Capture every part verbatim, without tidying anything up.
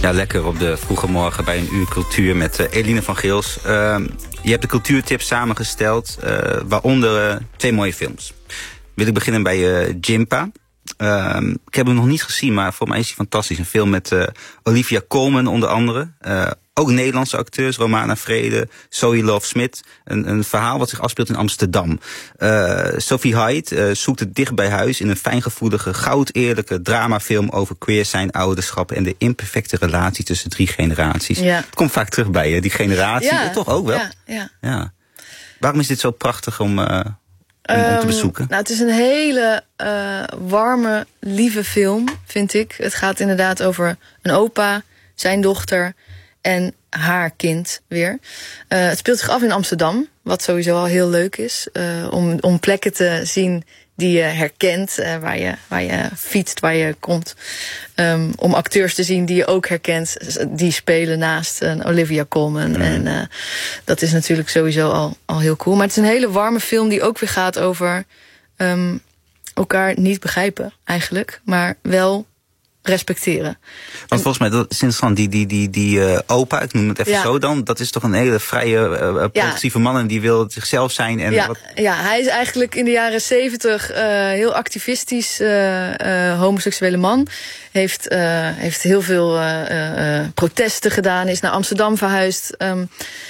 Ja, lekker op de vroege morgen bij een uur cultuur met uh, Eline van Geels. Uh, je hebt de cultuurtips samengesteld, uh, waaronder uh, twee mooie films. Wil ik beginnen bij uh, Jimpa. Uh, ik heb hem nog niet gezien, maar voor mij is hij fantastisch. Een film met uh, Olivia Colman onder andere. Uh, ook Nederlandse acteurs, Romana Vrede, Zoe Love-Smith. Een, een verhaal wat zich afspeelt in Amsterdam. Uh, Sophie Hyde uh, zoekt het dicht bij huis in een fijngevoelige, goud-eerlijke dramafilm over queer zijn, ouderschap en de imperfecte relatie tussen drie generaties. Ja. Het komt vaak terug bij je, die generatie. Ja, toch ook wel? Ja, ja. Ja. Waarom is dit zo prachtig om... Uh, Om, om te bezoeken? Um, nou, het is een hele uh, warme, lieve film, vind ik. Het gaat inderdaad over een opa, zijn dochter en haar kind weer. Uh, het speelt zich af in Amsterdam, wat sowieso al heel leuk is. Uh, om, om plekken te zien die je herkent, uh, waar, je, waar je fietst, waar je komt. Um, om acteurs te zien die je ook herkent. Die spelen naast uh, Olivia Colman. Mm. En uh, dat is natuurlijk sowieso al, al heel cool. Maar het is een hele warme film die ook weer gaat over um, elkaar niet begrijpen eigenlijk. Maar wel respecteren. Want volgens mij, dat is interessant, die, die, die, die uh, opa, ik noem het even ja. zo dan, dat is toch een hele vrije, uh, progressieve ja. man en die wil zichzelf zijn. En ja, wat... ja, hij is eigenlijk in de jaren zeventig uh, heel activistisch uh, uh, homoseksuele man. Heeft, uh, heeft heel veel uh, uh, protesten gedaan, is naar Amsterdam verhuisd. Um,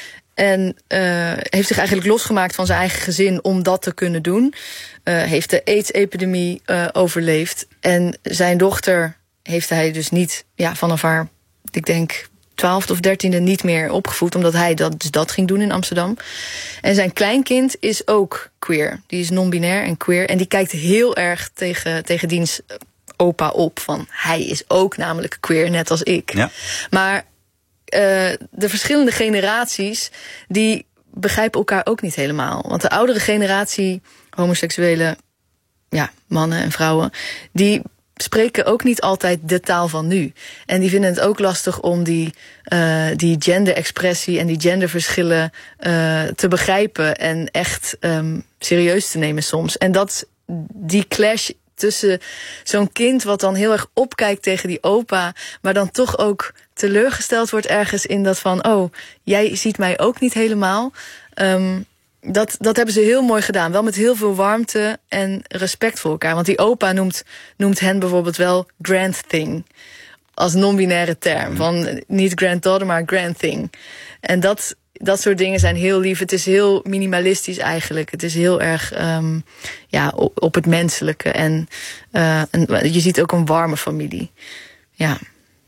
En uh, heeft zich eigenlijk losgemaakt van zijn eigen gezin om dat te kunnen doen. Uh, heeft de AIDS-epidemie uh, overleefd. En zijn dochter heeft hij dus niet ja, vanaf haar, ik denk, twaalfde of dertiende niet meer opgevoed. Omdat hij dat, dus dat ging doen in Amsterdam. En zijn kleinkind is ook queer. Die is non-binair en queer. En die kijkt heel erg tegen, tegen diens opa op. Van hij is ook namelijk queer, net als ik. Ja. Maar Uh, de verschillende generaties, die begrijpen elkaar ook niet helemaal. Want de oudere generatie, homoseksuele ja, mannen en vrouwen, die spreken ook niet altijd de taal van nu. En die vinden het ook lastig om die, uh, die genderexpressie en die genderverschillen uh, te begrijpen en echt um, serieus te nemen soms. En dat die clash tussen zo'n kind wat dan heel erg opkijkt tegen die opa, maar dan toch ook teleurgesteld wordt ergens in dat van, oh, jij ziet mij ook niet helemaal. Um, dat, dat hebben ze heel mooi gedaan. Wel met heel veel warmte en respect voor elkaar. Want die opa noemt, noemt hen bijvoorbeeld wel grand thing. Als non-binaire term. Mm. Van niet granddaughter, maar grand thing. En dat, dat soort dingen zijn heel lief. Het is heel minimalistisch eigenlijk. Het is heel erg um, ja, op, op het menselijke. En uh, een, je ziet ook een warme familie. Ja.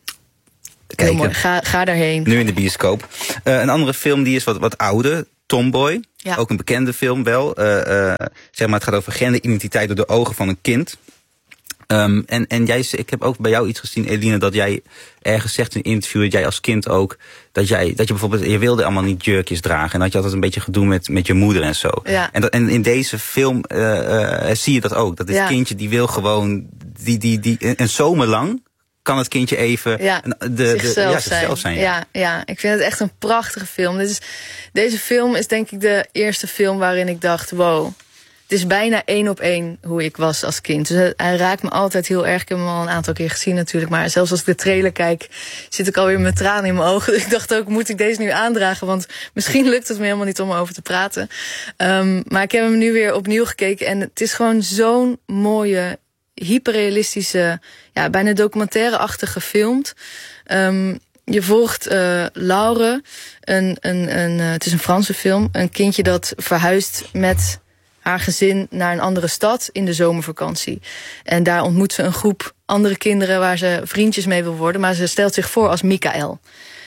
Kijken. Ga, ga daarheen. Nu in de bioscoop. Uh, een andere film die is wat, wat ouder. Tomboy. Ja. Ook een bekende film wel. Uh, uh, zeg maar, het gaat over genderidentiteit door de ogen van een kind. Um, en, en jij, ik heb ook bij jou iets gezien, Eline, dat jij ergens zegt in een interview, dat jij als kind ook, dat jij, dat je bijvoorbeeld, je wilde allemaal niet jurkjes dragen. En dat je altijd een beetje gedoe met, met je moeder en zo. Ja. En, dat, en in deze film uh, uh, zie je dat ook. Dat dit ja. kindje, die wil gewoon, die, die, die, een zomer lang kan het kindje even ja, de, de, zichzelf, ja, zijn. zichzelf zijn. Ja. Ja, ja, ik vind het echt een prachtige film. Dit is, deze film is denk ik de eerste film waarin ik dacht, wow, het is bijna één op één hoe ik was als kind. Dus hij raakt me altijd heel erg. Ik heb hem al een aantal keer gezien natuurlijk. Maar zelfs als ik de trailer kijk, zit ik alweer met tranen in mijn ogen. Dus ik dacht ook, moet ik deze nu aandragen? Want misschien lukt het me helemaal niet om erover te praten. Um, maar ik heb hem nu weer opnieuw gekeken. En het is gewoon zo'n mooie, hyperrealistische, ja, bijna documentaire-achtig gefilmd. Um, je volgt uh, Laure, een, een, een, uh, het is een Franse film. Een kindje dat verhuist met haar gezin naar een andere stad in de zomervakantie. En daar ontmoet ze een groep andere kinderen waar ze vriendjes mee wil worden. Maar ze stelt zich voor als Michael.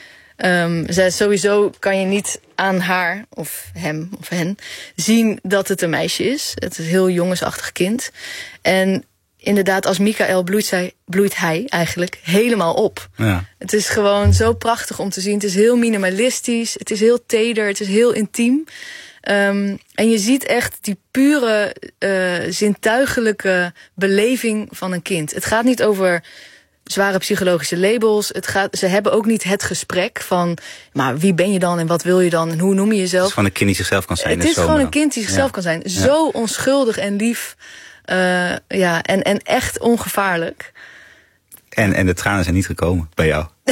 Um, zij, sowieso kan je niet aan haar, of hem, of hen, zien dat het een meisje is. Het is een heel jongensachtig kind. En inderdaad, als Michael bloeit, zij, bloeit hij eigenlijk helemaal op. Ja. Het is gewoon zo prachtig om te zien. Het is heel minimalistisch, het is heel teder, het is heel intiem. Um, en je ziet echt die pure, uh, zintuigelijke beleving van een kind. Het gaat niet over zware psychologische labels. Het gaat, ze hebben ook niet het gesprek van, maar wie ben je dan en wat wil je dan en hoe noem je jezelf? Het is gewoon een kind die zichzelf kan zijn. Het is gewoon een kind die zichzelf ja. kan zijn. Zo ja. onschuldig en lief. Uh, ja, en, en echt ongevaarlijk. En, en de tranen zijn niet gekomen bij jou.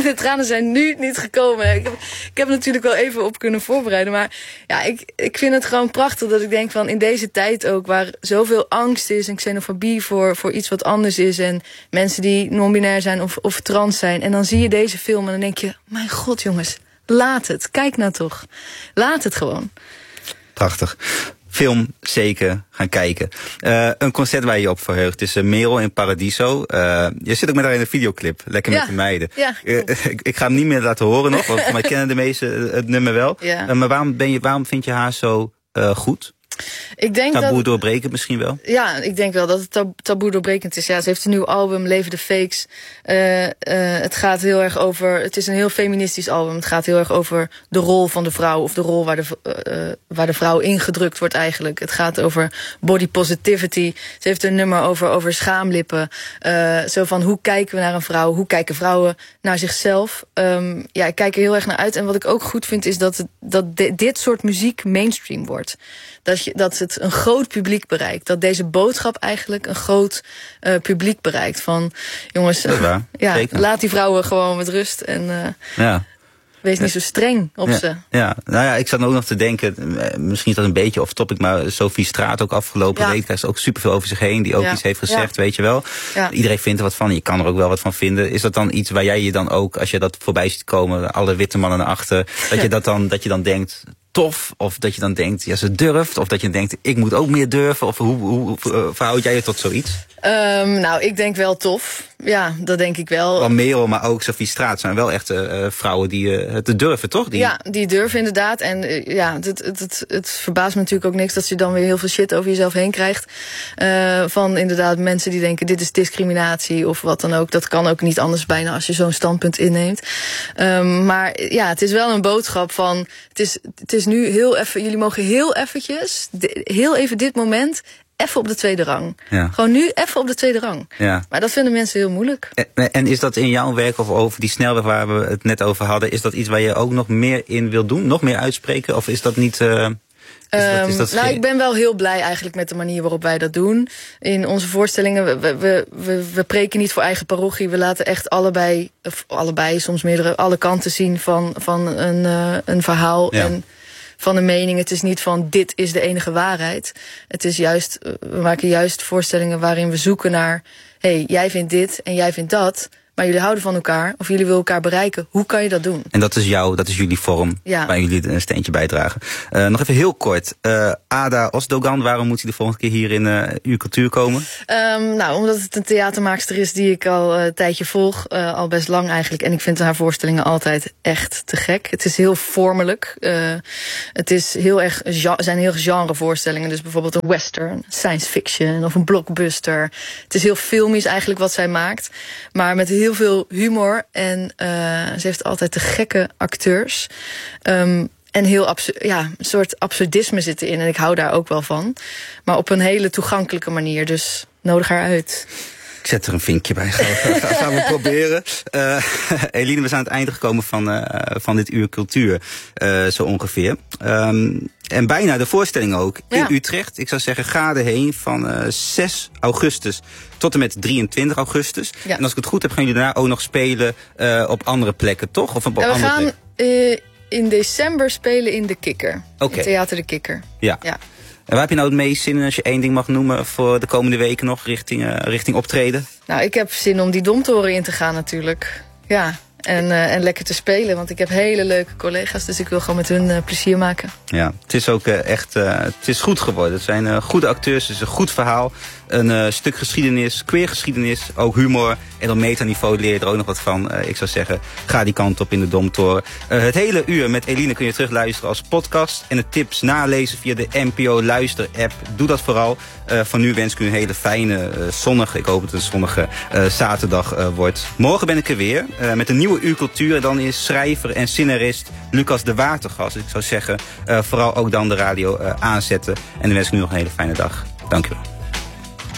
de tranen zijn nu niet gekomen. Ik heb, ik heb natuurlijk wel even op kunnen voorbereiden. Maar ja, ik, ik vind het gewoon prachtig dat ik denk van in deze tijd ook, waar zoveel angst is en xenofobie voor, voor iets wat anders is. En mensen die non-binair zijn of, of trans zijn. En dan zie je deze film en dan denk je, mijn god jongens, laat het. Kijk nou toch. Laat het gewoon. Prachtig. Film zeker gaan kijken. Uh, een concert waar je je op verheugt is uh, Merel in Paradiso. Uh, je zit ook met haar in een videoclip. Lekker ja. met de meiden. Ja, uh, ik, ik ga hem niet meer laten horen nog, want mij kennen de meesten het nummer wel. Ja. Uh, maar waarom, ben je, waarom vind je haar zo uh, goed? Ik denk taboe dat, doorbrekend misschien wel? Ja, ik denk wel dat het tab taboe doorbrekend is. Ja, ze heeft een nieuw album, Leven de Fakes. Uh, uh, het gaat heel erg over... Het is een heel feministisch album. Het gaat heel erg over de rol van de vrouw. Of de rol waar de, uh, waar de vrouw ingedrukt wordt eigenlijk. Het gaat over body positivity. Ze heeft een nummer over, over schaamlippen. Uh, zo van, hoe kijken we naar een vrouw? Hoe kijken vrouwen naar zichzelf? Um, ja, ik kijk er heel erg naar uit. En wat ik ook goed vind is dat, het, dat de, dit soort muziek mainstream wordt. Dat, je, dat het een groot publiek bereikt. Dat deze boodschap eigenlijk een groot uh, publiek bereikt. Van, jongens, uh, ja, laat die vrouwen gewoon met rust. En uh, ja. wees niet zo streng op ja. ze. Ja, nou ja, ik zat ook nog te denken, misschien is dat een beetje off topic, maar Sophie Straat ook afgelopen ja. week, daar is ook superveel over zich heen, die ook ja. iets heeft gezegd, ja. weet je wel. Ja. Iedereen vindt er wat van, je kan er ook wel wat van vinden. Is dat dan iets waar jij je dan ook, als je dat voorbij ziet komen, alle witte mannen naar achter, dat ja. je dat dan, dat je dan denkt, tof, of dat je dan denkt, ja, ze durft, of dat je denkt, ik moet ook meer durven, of hoe, hoe, hoe verhoud jij je tot zoiets? Um, nou, ik denk wel tof. Ja, dat denk ik wel. Wel Merel, maar ook Sophie Straat zijn wel echt uh, vrouwen die uh, het durven, toch? Die... Ja, die durven inderdaad. En uh, ja, het, het, het, het verbaast me natuurlijk ook niks dat je dan weer heel veel shit over jezelf heen krijgt. Uh, van inderdaad mensen die denken, dit is discriminatie of wat dan ook. Dat kan ook niet anders bijna als je zo'n standpunt inneemt. Um, maar ja, het is wel een boodschap van, het is, het is nu heel even, jullie mogen heel eventjes, heel even dit moment, even op de tweede rang. Ja. Gewoon nu even op de tweede rang. Ja. Maar dat vinden mensen heel moeilijk. En, en is dat in jouw werk of over die snelweg waar we het net over hadden, is dat iets waar je ook nog meer in wil doen? Nog meer uitspreken? Of is dat niet... Uh... Is dat, is dat um, nou, ik ben wel heel blij eigenlijk met de manier waarop wij dat doen. In onze voorstellingen, we, we, we, we preken niet voor eigen parochie. We laten echt allebei, of allebei, soms meerdere, alle kanten zien van, van een, uh, een verhaal. Ja. En van een mening. Het is niet van dit is de enige waarheid. Het is juist, we maken juist voorstellingen waarin we zoeken naar, hé, hey, jij vindt dit en jij vindt dat, maar jullie houden van elkaar, of jullie willen elkaar bereiken. Hoe kan je dat doen? En dat is jou, dat is jullie vorm, ja. waar jullie een steentje bijdragen. Uh, nog even heel kort. Uh, Ada Osdogan, waarom moet hij de volgende keer hier in uh, Uur Cultuur komen? Um, nou, omdat het een theatermaakster is die ik al uh, een tijdje volg. Uh, al best lang eigenlijk. En ik vind haar voorstellingen altijd echt te gek. Het is heel vormelijk. Uh, het is heel erg, zijn heel genrevoorstellingen. Dus bijvoorbeeld een western, science fiction of een blockbuster. Het is heel filmisch eigenlijk wat zij maakt. Maar met heel veel humor. En uh, ze heeft altijd te gekke acteurs. Um, en heel absurd, ja, een soort absurdisme zit erin. En ik hou daar ook wel van. Maar op een hele toegankelijke manier. Dus nodig haar uit. Ik zet er een vinkje bij. Gaan we, gaan we proberen. Uh, Eline, we zijn aan het einde gekomen van, uh, van dit Uur Cultuur. Uh, zo ongeveer. Um, en bijna de voorstelling ook. In ja. Utrecht. Ik zou zeggen, ga erheen van uh, zes augustus tot en met drieëntwintig augustus. Ja. En als ik het goed heb, gaan jullie daarna ook nog spelen uh, op andere plekken, toch? Of op ja, we andere gaan uh, in december spelen in De Kikker. Okay. In Theater De Kikker. Ja. ja. En waar heb je nou het meest zin in als je één ding mag noemen voor de komende weken nog richting, uh, richting optreden? Nou, ik heb zin om die Domtoren in te gaan natuurlijk. Ja, en, uh, en lekker te spelen, want ik heb hele leuke collega's, dus ik wil gewoon met hun uh, plezier maken. Ja, het is ook uh, echt, uh, het is goed geworden. Het zijn uh, goede acteurs, het is een goed verhaal. Een uh, stuk geschiedenis, queer geschiedenis, ook humor. En op metaniveau leer je er ook nog wat van. Uh, ik zou zeggen, ga die kant op in de Domtoren. Uh, het hele uur met Eline kun je terugluisteren als podcast. En de tips nalezen via de N P O Luister app. Doe dat vooral. Uh, van nu wens ik u een hele fijne, uh, zonnige, ik hoop dat het een zonnige uh, zaterdag uh, wordt. Morgen ben ik er weer uh, met een nieuwe Uur Cultuur. En dan is schrijver en scenarist Lucas de Waard te gast. Dus ik zou zeggen, uh, vooral ook dan de radio uh, aanzetten. En dan wens ik u nog een hele fijne dag. Dank u wel.